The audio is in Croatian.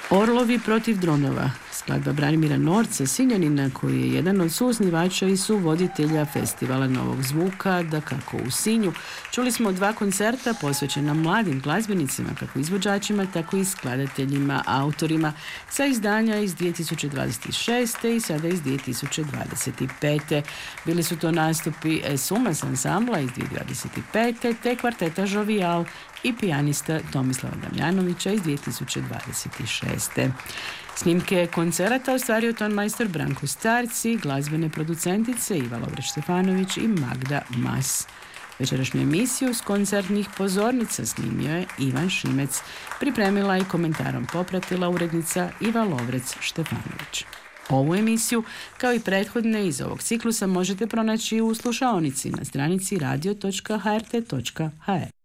Orlovi protiv dronova, skladba Branimira Norca Sinjanina, koji je jedan od suosnivača i suvoditelja festivala Novog zvuka, dakako u Sinju. Čuli smo 2 koncerta posvećena mladim glazbenicima, kako izvođačima, tako i skladateljima, autorima, sa izdanja iz 2026. i sada iz 2025. Bili su to nastupi Sumas ansambla iz 2025. te kvarteta Žovijal i pijanista Tomislava Damjanovića iz 2026. Snimke koncerata ostvario tonmajstor Branko Starci, glazbene producentice Iva Lovreć-Stefanović i Magda Mas. Večerašnju emisiju s koncertnih pozornica snimio je Ivan Šimec, pripremila i komentarom popratila urednica Iva Lovrec-Štefanović. Ovu emisiju, kao i prethodne iz ovog ciklusa, možete pronaći u slušaonici na stranici radio.hrt.hr.